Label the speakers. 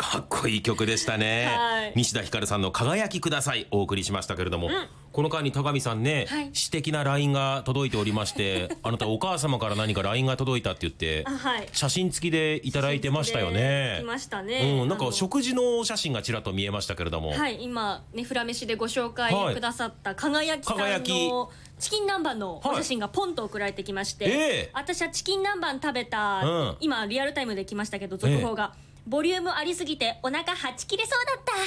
Speaker 1: かっこいい曲でしたね。
Speaker 2: はい、
Speaker 1: 西田ひかるさんの輝きくださいお送りしましたけれども、この間に高見さんね、詩的な LINE が届いておりましてあなたお母様から何か LINE が届いたって言って写真付きでいただいてましたよね。
Speaker 2: 来ましたね。
Speaker 1: なんか食事の写真がちらっと見えましたけれども、
Speaker 2: はい、今ねフラ飯でご紹介くださった輝きさんのチキン南蛮のお写真がポンと送られてきまして、私はチキン南蛮食べた、今リアルタイムで来ましたけど続報が、ボリュームありすぎてお腹はち切れそうだった